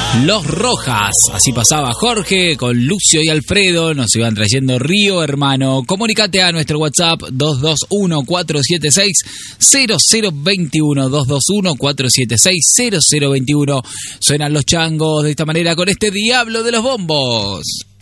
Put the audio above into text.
Los Rojas, así pasaba Jorge con Lucio y Alfredo, nos iban trayendo Río Hermano. Comunícate a nuestro WhatsApp 221-476-0021, 221-476-0021. Suenan los changos de esta manera con este Diablo de los Bombos.